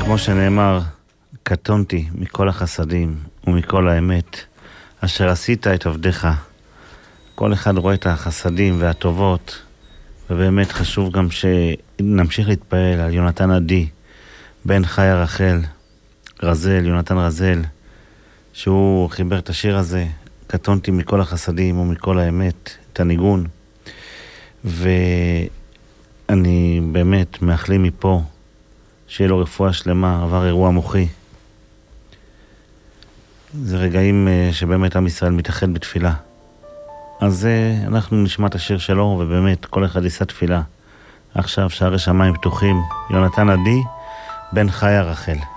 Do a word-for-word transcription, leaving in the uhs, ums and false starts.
כמו שנאמר, קטונתי מכל החסדים ומכל האמת, אשר עשית את עבדך. כל אחד רואה את החסדים והטובות, ובאמת חשוב גם שנמשיך להתפעל על יונתן עדי, בן חיה רחל, רזל, יונתן רזל, שהוא חיבר את השיר הזה, קטונתי מכל החסדים ומכל האמת, את הניגון. ואני באמת מאחלים מפה שיהיה לו רפואה שלמה, עבר אירוע מוחי. זה רגעים שבאמת עם ישראל מתאחד בתפילה. אז אנחנו נשמע את השיר שלו, ובאמת כל אחד יישא תפילה. עכשיו שערי שמיים פתוחים, יונתן עדי, בן חיה רחל.